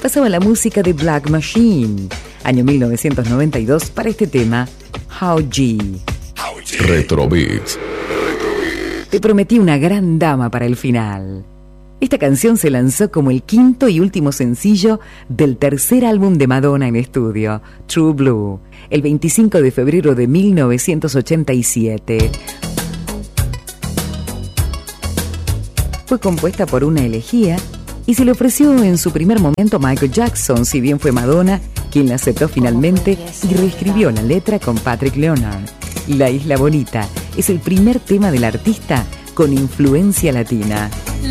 pasaba la música de Black Machine, año 1992, para este tema, How G. Retro Beats. Te prometí una gran dama para el final. Esta canción se lanzó como el quinto y último sencillo del tercer álbum de Madonna en estudio, True Blue, el 25 de febrero de 1987. Fue compuesta por una elegía y se le ofreció en su primer momento a Michael Jackson, si bien fue Madonna quien la aceptó finalmente y reescribió la letra con Patrick Leonard. La Isla Bonita es el primer tema del artista con influencia latina.